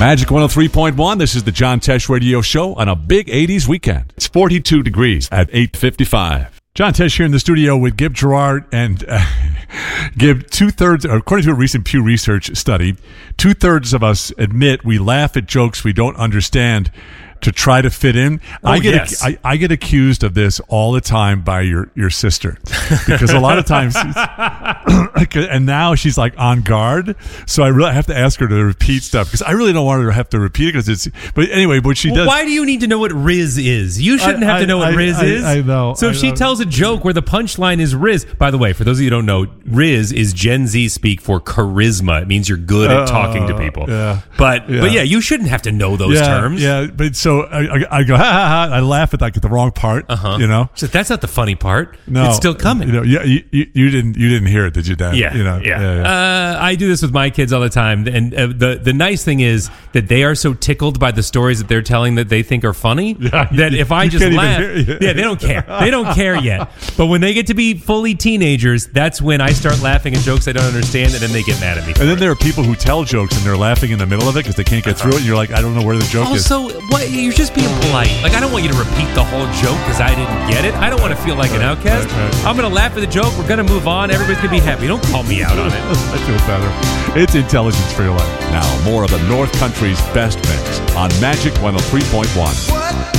Magic 103.1, this is the John Tesh Radio Show on a big 80s weekend. It's 42 degrees at 8:55. John Tesh here in the studio with Gib Gerard, and Gib, according to a recent Pew Research study, 2/3 of us admit we laugh at jokes we don't understand to try to fit in. I get accused of this all the time by your sister, because a lot of times, and now she's like on guard, so I really have to ask her to repeat stuff, because I really don't want her to have to repeat it, because it's. But anyway, what she does. Why do you need to know what Riz is? You shouldn't have to know what Riz is. I know. So if she tells a joke where the punchline is Riz, by the way, for those of you who don't know, Riz is Gen Z speak for charisma. It means you're good at talking to people. Yeah. But yeah, you shouldn't have to know those terms. Yeah, but so I go, ha, ha, ha. I laugh at the wrong part, you know? So that's not the funny part. No. It's still coming. You know, you didn't hear it, did you, Dad? Yeah. You know, yeah. I do this with my kids all the time. And the nice thing is that they are so tickled by the stories that they're telling that they think are funny that if I just laugh, they don't care. They don't care yet. But when they get to be fully teenagers, that's when I start laughing at jokes I don't understand, and then they get mad at me. And then there are people who tell jokes and they're laughing in the middle of it because they can't get through it. And you're like, I don't know where the joke is. Also, you're just being polite. Like, I don't want you to repeat the whole joke because I didn't get it. I don't want to feel like an outcast. Right. I'm going to laugh at the joke. We're going to move on. Everybody's going to be happy. Don't call me out on it. I feel better. It's intelligence for your life. Now, more of the North Country's best mix on Magic 103.1.